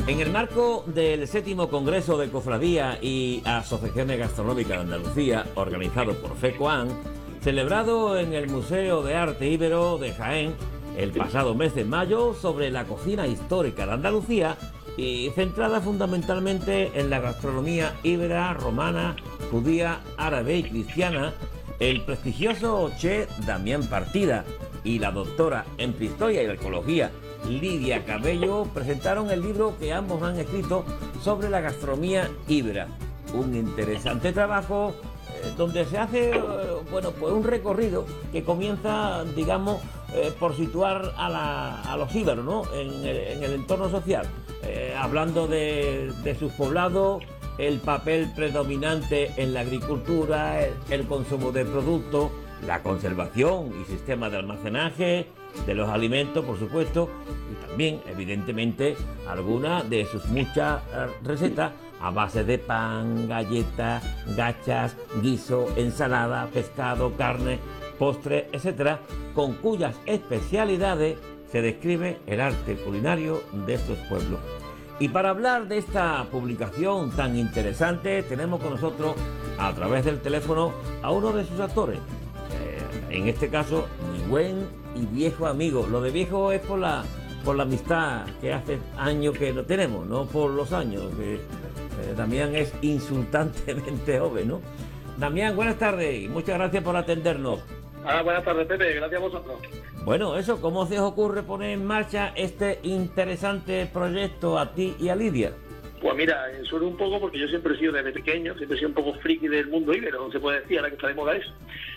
En el marco del 7º Congreso de Cofradía y Asociaciones Gastronómicas de Andalucía, organizado por FECOAN, celebrado en el Museo de Arte Íbero de Jaén el pasado mes de mayo, sobre la cocina histórica de Andalucía y centrada fundamentalmente en la gastronomía íbera, romana, judía, árabe y cristiana, el prestigioso chef Damián Partida y la doctora en Prehistoria y Arqueología Lidia Cabello presentaron el libro que ambos han escrito sobre la gastronomía íbera. Un interesante trabajo donde se hace pues un recorrido que comienza, digamos, por situar a los íberos, ¿no?, en el entorno social, hablando de sus poblados, el papel predominante en la agricultura, el consumo de productos, la conservación y sistema de almacenaje de los alimentos, por supuesto, y también, evidentemente, algunas de sus muchas recetas a base de pan, galletas, gachas, guiso, ensalada, pescado, carne, postre, etcétera, con cuyas especialidades se describe el arte culinario de estos pueblos. Y para hablar de esta publicación tan interesante, tenemos con nosotros, a través del teléfono, a uno de sus autores. En este caso, mi buen y viejo amigo. Lo de viejo es por la amistad que hace años que lo tenemos, no por los años, que Damián es insultantemente joven, ¿no? Damián, buenas tardes y muchas gracias por atendernos. Buenas tardes, Pepe, gracias a vosotros. Bueno, eso, ¿cómo se os ocurre poner en marcha este interesante proyecto a ti y a Lidia? Pues mira, suena un poco porque yo siempre he sido desde pequeño, siempre he sido un poco friki del mundo íbero, se puede decir, ahora que está de moda eso.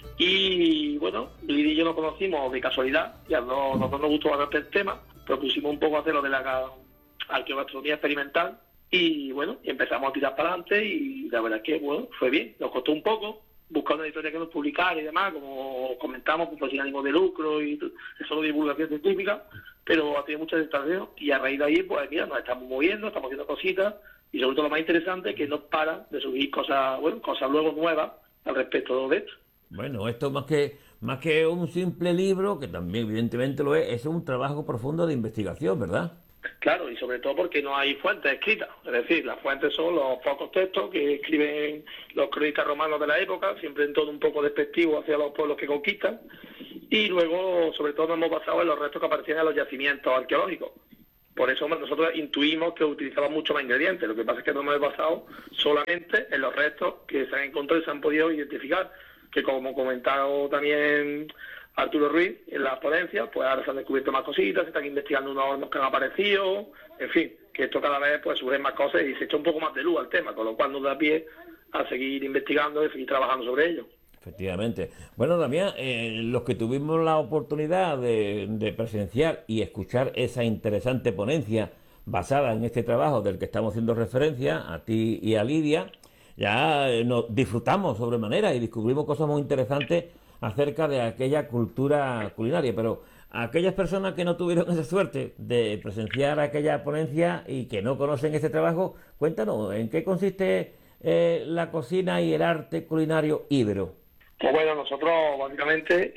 Y bueno, Lidia y yo nos conocimos de casualidad, y a nosotros nos gustó bastante el tema, propusimos un poco hacer lo de la arqueogastronomía experimental, y bueno, empezamos a tirar para adelante, y la verdad es que, bueno, fue bien, nos costó un poco buscar una editorial que nos publicara y demás, como comentamos, pues sin ánimo de lucro y solo divulgación científica, pero ha tenido mucha aceptación, y a raíz de ahí, pues mira, nos estamos moviendo, estamos haciendo cositas, y sobre todo lo más interesante es que no para de subir cosas luego nuevas al respecto de esto. Bueno, esto más que un simple libro, que también evidentemente lo es un trabajo profundo de investigación, ¿verdad? Claro, y sobre todo porque no hay fuentes escritas, es decir, las fuentes son los pocos textos que escriben los cronistas romanos de la época, siempre en tono un poco despectivo hacia los pueblos que conquistan, y luego, sobre todo, nos hemos basado en los restos que aparecían en los yacimientos arqueológicos. Por eso nosotros intuimos que utilizaban mucho más ingredientes, lo que pasa es que nos hemos basado solamente en los restos que se han encontrado y se han podido identificar, que como comentado también Arturo Ruiz en las ponencias, pues ahora se han descubierto más cositas, se están investigando unos hornos que han aparecido, en fin, que esto cada vez pues surgen más cosas y se echa un poco más de luz al tema, con lo cual nos da pie a seguir investigando y seguir trabajando sobre ello. Efectivamente. Bueno, Damián, los que tuvimos la oportunidad de presenciar y escuchar esa interesante ponencia basada en este trabajo del que estamos haciendo referencia, a ti y a Lidia, ya nos disfrutamos sobremanera y descubrimos cosas muy interesantes acerca de aquella cultura culinaria, pero a aquellas personas que no tuvieron esa suerte de presenciar aquella ponencia y que no conocen este trabajo, cuéntanos, ¿en qué consiste la cocina y el arte culinario íbero? Pues bueno, nosotros básicamente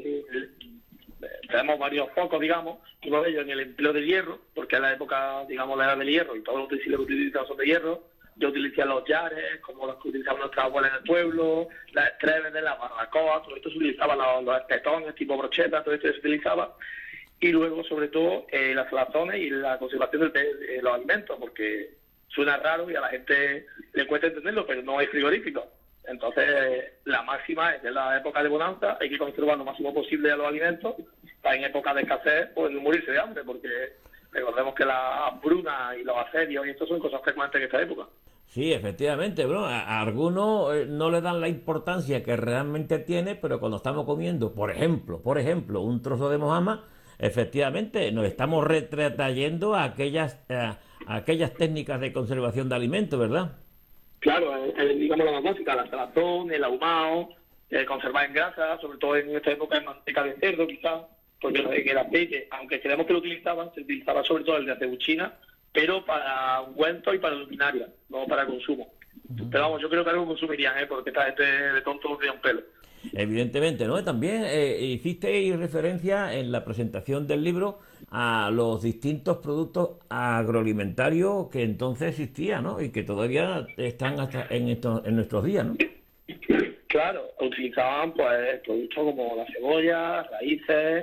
tenemos varios focos, digamos, uno de ellos en el empleo del hierro, porque es la época, digamos, la edad del hierro y todos los utensilios que utilizan son de hierro. Yo utilicé los yares, como los que utilizaban nuestras abuelas en el pueblo, las estrebenes, las barbacoas, todo esto se utilizaba, los espetones tipo brochetas, todo esto se utilizaba. Y luego, sobre todo, las salazones y la conservación de los alimentos, porque suena raro y a la gente le cuesta entenderlo, pero no hay frigorífico. Entonces, la máxima es que en la época de bonanza hay que conservar lo máximo posible a los alimentos, para en época de escasez, pues no morirse de hambre, porque recordemos que la hambruna y los asedios y esto son cosas frecuentes en esta época. Sí, efectivamente, bro. A algunos no le dan la importancia que realmente tiene, pero cuando estamos comiendo, por ejemplo, un trozo de mojama, efectivamente nos estamos retrotrayendo a aquellas técnicas de conservación de alimentos, ¿verdad? Claro, digamos la más básica, la salazón, el ahumado, conservar en grasa, sobre todo en esta época en manteca de cerdo quizás, porque el aceite, aunque creemos que lo utilizaban, se utilizaba sobre todo el de acebuchina, pero para ungüentos y para luminaria, no para consumo. Pero vamos, yo creo que algo consumirían, porque esta gente de tonto tiene un pelo. Evidentemente, ¿no? También hicisteis referencia en la presentación del libro a los distintos productos agroalimentarios que entonces existían, ¿no? Y que todavía están hasta en nuestros días, ¿no? Claro, utilizaban pues productos como la cebolla, raíces,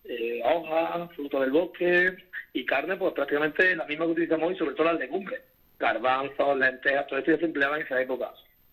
hojas, frutos del bosque y carne, pues prácticamente la misma que utilizamos hoy, sobre todo las legumbres, garbanzos, lentejas, todo esto ya se empleaba en esa época.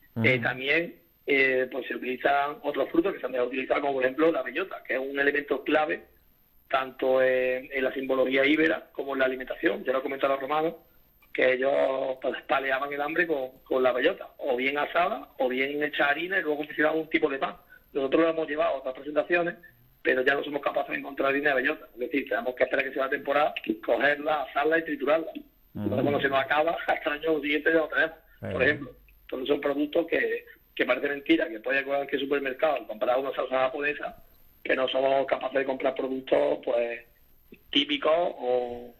También pues se utilizan otros frutos que se han dejado utilizar, como por ejemplo la bellota, que es un elemento clave tanto en la simbología íbera como en la alimentación. Ya lo comentaron los romanos, que ellos pues paleaban el hambre con la bellota, o bien asada, o bien hecha harina y luego hicieron un tipo de pan. Nosotros lo hemos llevado a otras presentaciones, pero ya no somos capaces de encontrar harina de bellota. Es decir, tenemos que esperar que sea la temporada, cogerla, asarla y triturarla. Entonces, cuando se nos acaba, hasta el año siguiente ya lo tenemos, por ejemplo. Entonces son productos que parece mentira, que puede ir a cualquier supermercado y comprar una salsa japonesa, que no somos capaces de comprar productos pues típicos o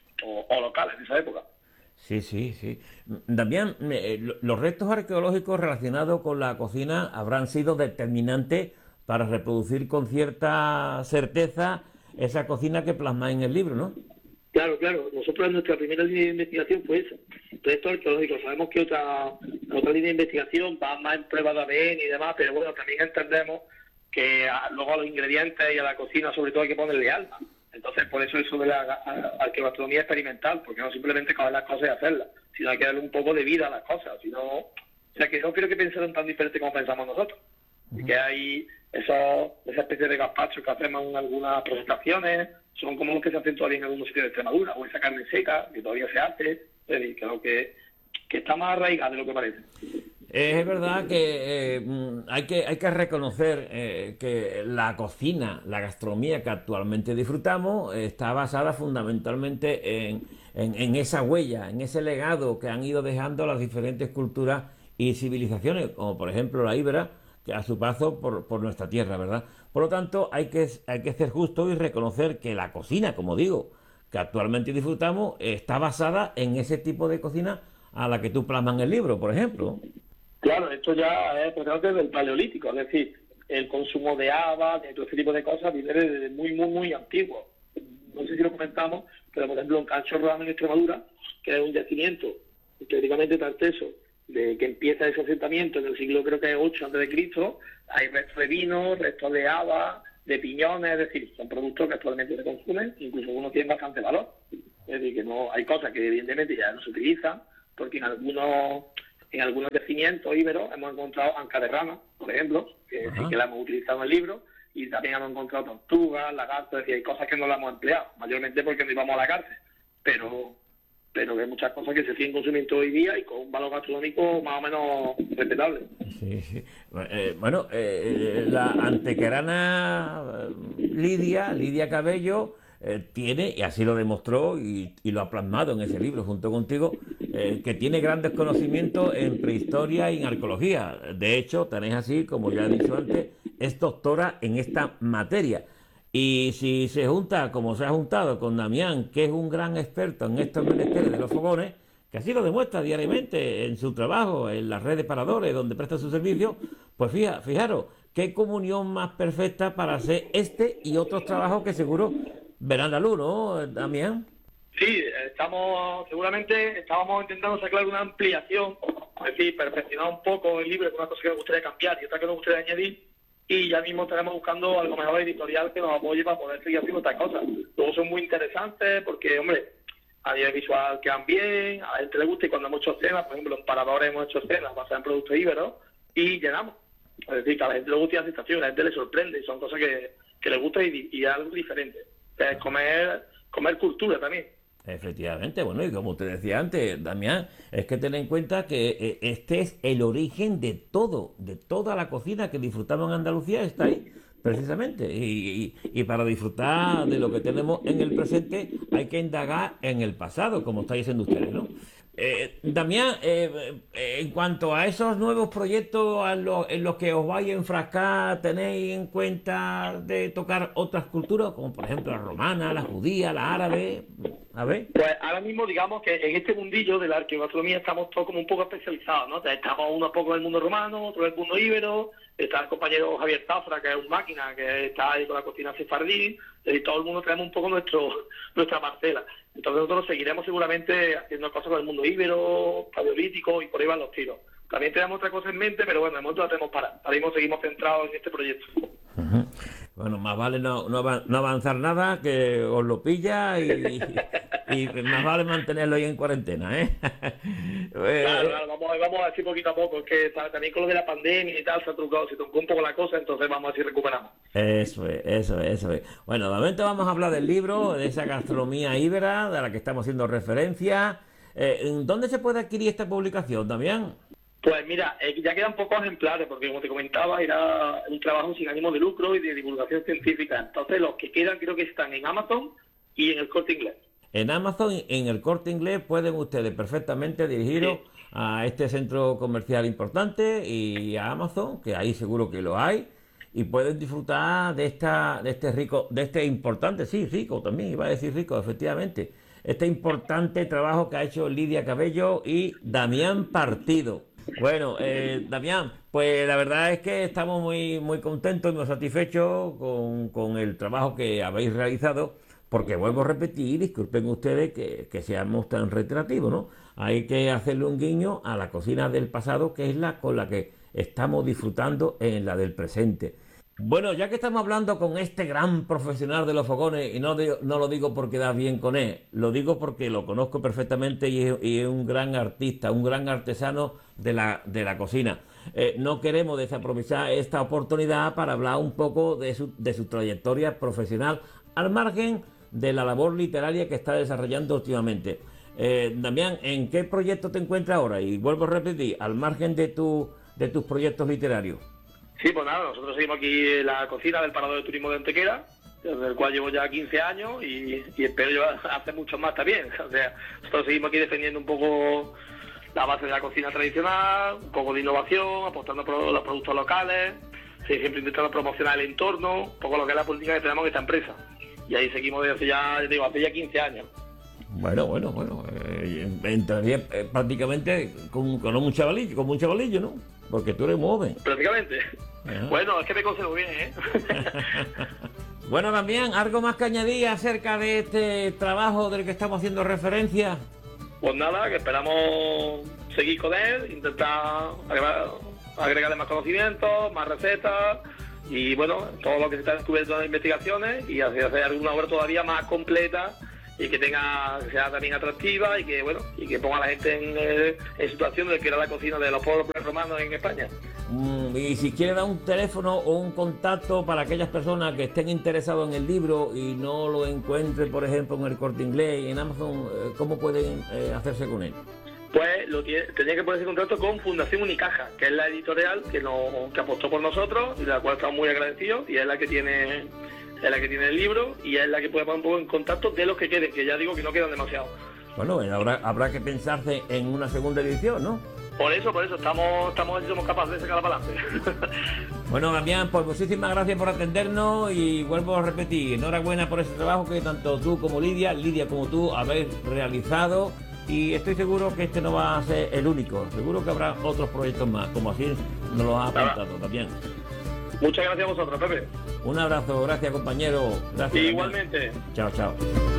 locales de esa época. Sí, sí, sí. Damián, los restos arqueológicos relacionados con la cocina habrán sido determinantes para reproducir con cierta certeza esa cocina que plasmáis en el libro, ¿no? Claro, claro. Nosotros nuestra primera línea de investigación fue esa. Restos arqueológicos. Sabemos que otra línea de investigación va más en pruebas de ADN y demás, pero bueno, también entendemos que luego a los ingredientes y a la cocina sobre todo hay que ponerle alma. Entonces, por eso de la arqueogastronomía experimental, porque no simplemente coger las cosas y hacerlas, sino hay que darle un poco de vida a las cosas. O sea, que no creo que pensaran tan diferente como pensamos nosotros. Y que hay esa especie de gazpacho que hacemos en algunas presentaciones, son como los que se hacen todavía en algunos sitios de Extremadura, o esa carne seca, que todavía se hace, es decir, creo que está más arraigada de lo que parece. Es verdad que hay que reconocer que la cocina, la gastronomía que actualmente disfrutamos, está basada fundamentalmente en esa huella, en ese legado que han ido dejando las diferentes culturas y civilizaciones, como por ejemplo la íbera, que a su paso por nuestra tierra, ¿verdad? Por lo tanto, hay que ser justos y reconocer que la cocina, como digo, que actualmente disfrutamos, está basada en ese tipo de cocina a la que tú plasmas en el libro, por ejemplo. Claro, esto ya es desde el Paleolítico, es decir, el consumo de habas, de todo este tipo de cosas viene desde muy, muy, muy antiguo. No sé si lo comentamos, pero por ejemplo en Cancho Rodán, en Extremadura, que es un yacimiento teóricamente tarteso, de que empieza ese asentamiento en el siglo creo que es 8 a.C., hay restos de vino, restos de habas, de piñones, es decir, son productos que actualmente se consumen, incluso algunos tienen bastante valor. Es decir, que no hay cosas que evidentemente ya no se utilizan, porque en algunos yacimientos íberos hemos encontrado anca de rana, por ejemplo, que sí que la hemos utilizado en el libro, y también hemos encontrado tortugas, lagartos, es decir, hay cosas que no las hemos empleado, mayormente porque no íbamos a la cárcel, pero que hay muchas cosas que se siguen consumiendo hoy día y con un valor gastronómico más o menos respetable. Sí, sí. La antequerana Lidia Cabello, tiene, y así lo demostró y lo ha plasmado en ese libro junto contigo, que tiene grandes conocimientos en prehistoria y en arqueología. De hecho, tenéis así, como ya he dicho antes, es doctora en esta materia. Y si se junta, como se ha juntado con Damián, que es un gran experto en estos menesteres de los fogones, que así lo demuestra diariamente en su trabajo, en las redes paradores donde presta su servicio, pues fijaros, qué comunión más perfecta para hacer este y otros trabajos que seguro verán la luz, ¿no, Damián? Sí, seguramente estábamos intentando sacar una ampliación, es decir, perfeccionar un poco el libro, una cosa que nos gustaría cambiar y otra que nos gustaría añadir, y ya mismo estaremos buscando algo mejor editorial que nos apoye para poder seguir haciendo estas cosas. Luego son muy interesantes porque, hombre, a nivel visual quedan bien, a la gente le gusta, y cuando hemos hecho escenas, por ejemplo, en Paradores hemos hecho escenas basadas en productos íberos y llenamos. Es decir, que a la gente le gusta la sensación, a la gente le sorprende, y son cosas que le gusta y algo diferente. Es comer cultura también. Efectivamente, bueno, y como te decía antes, Damián, es que ten en cuenta que este es el origen de toda la cocina que disfrutamos en Andalucía, está ahí, precisamente. Y para disfrutar de lo que tenemos en el presente hay que indagar en el pasado, como estáis diciendo ustedes, ¿no? Damián, en cuanto a esos nuevos proyectos en los que os vais a enfrascar, ¿tenéis en cuenta de tocar otras culturas, como por ejemplo la romana, la judía, la árabe? A ver. Pues ahora mismo, digamos que en este mundillo de la arqueogastronomía estamos todos como un poco especializados, ¿no? Estamos uno poco en el mundo romano, otro en el mundo íbero, está el compañero Javier Zafra, que es un máquina, que está ahí con la cocina sefardí, y todo el mundo tenemos un poco nuestra parcela. Entonces nosotros seguiremos seguramente haciendo cosas con el mundo íbero, paleolítico, y por ahí van los tiros. También tenemos otra cosa en mente, pero bueno, de momento la tenemos para. Ahora mismo seguimos centrados en este proyecto. Uh-huh. Bueno, más vale no avanzar nada, que os lo pilla y más vale mantenerlo ahí en cuarentena, ¿eh? Claro, vamos a decir poquito a poco, es que también con lo de la pandemia y tal se trucó un poco la cosa, entonces vamos a ver si recuperamos. Eso es. Bueno, de momento vamos a hablar del libro, de esa gastronomía íbera, de la que estamos haciendo referencia. ¿Dónde se puede adquirir esta publicación, Damián? Pues mira, ya quedan pocos ejemplares, porque como te comentaba, era un trabajo sin ánimo de lucro y de divulgación científica. Entonces los que quedan creo que están en Amazon y en el Corte Inglés. En Amazon, en el Corte Inglés, pueden ustedes perfectamente dirigiros a este centro comercial importante y a Amazon, que ahí seguro que lo hay, y pueden disfrutar de este importante, sí, rico también, iba a decir rico, efectivamente, este importante trabajo que ha hecho Lidia Cabello y Damián Partido. Bueno, Damián, pues la verdad es que estamos muy, muy contentos y muy satisfechos con el trabajo que habéis realizado, porque vuelvo a repetir, disculpen ustedes que seamos tan reiterativos, ¿no? Hay que hacerle un guiño a la cocina del pasado, que es la con la que estamos disfrutando en la del presente. Bueno, ya que estamos hablando con este gran profesional de los fogones, y no lo digo porque da bien con él, lo digo porque lo conozco perfectamente y es un gran artista, un gran artesano de la cocina. No queremos desaprovechar esta oportunidad para hablar un poco de su trayectoria profesional, al margen de la labor literaria que está desarrollando últimamente. Damián, ¿en qué proyecto te encuentras ahora? Y vuelvo a repetir, al margen de tus proyectos literarios. Sí, pues nada, nosotros seguimos aquí en la cocina del Parador de Turismo de Antequera, desde el cual llevo ya 15 años y espero llevar hace muchos más también. O sea, nosotros seguimos aquí defendiendo un poco la base de la cocina tradicional, un poco de innovación, apostando por los productos locales, siempre intentando promocionar el entorno, un poco lo que es la política que tenemos en esta empresa. Y ahí seguimos desde hace ya 15 años. Bueno, entraría prácticamente con un chavalillo, ¿no? Porque tú eres joven. Prácticamente. Ajá. Bueno, es que me conservo bien, ¿eh? Bueno, Damián, ¿algo más que añadir acerca de este trabajo del que estamos haciendo referencia? Pues nada, que esperamos seguir con él, intentar agregarle más conocimientos, más recetas y bueno, todo lo que se está descubriendo en las investigaciones y hacer alguna obra todavía más completa y que sea también atractiva y que ponga a la gente en situación de que era la cocina de los pueblos romanos en España. Y si quiere dar un teléfono o un contacto para aquellas personas que estén interesados en el libro y no lo encuentren, por ejemplo, en el Corte Inglés y en Amazon, ¿cómo pueden hacerse con él? Pues tenía que ponerse en contacto con Fundación Unicaja, que es la editorial que apostó por nosotros y de la cual estamos muy agradecidos y es la que tiene el libro y es la que puede poner un poco en contacto de los que queden, que ya digo que no quedan demasiados. Bueno, habrá que pensarse en una segunda edición, ¿no? Por eso somos capaces de sacarla para adelante. Bueno, Damián, pues muchísimas gracias por atendernos y vuelvo a repetir, enhorabuena por ese trabajo que tanto tú como Lidia como tú habéis realizado y estoy seguro que este no va a ser el único, seguro que habrá otros proyectos más, como así nos lo ha apuntado también. Muchas gracias a vosotros, Pepe. Un abrazo, gracias compañero. Gracias. Igualmente. Damián. Chao.